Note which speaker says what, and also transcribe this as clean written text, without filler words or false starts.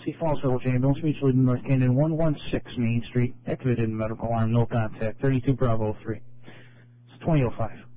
Speaker 1: See Falls Village Ambulance, mutually North Canyon, 116 Main Street, activated medical alarm, no contact, 32 Bravo 3. It's 2005.